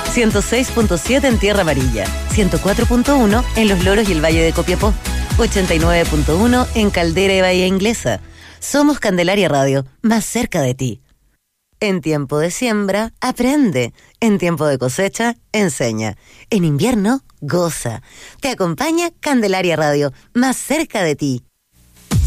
106.7 en Tierra Amarilla, 104.1 en Los Loros y el Valle de Copiapó, 89.1 en Caldera y Bahía Inglesa. Somos Candelaria Radio, más cerca de ti. En tiempo de siembra, aprende. En tiempo de cosecha, enseña. En invierno, goza. Te acompaña Candelaria Radio, más cerca de ti.